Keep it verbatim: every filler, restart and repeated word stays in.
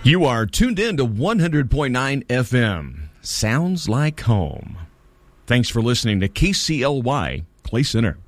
You are tuned in to one hundred point nine F M. Sounds like home. Thanks for listening to K C L Y Clay Center.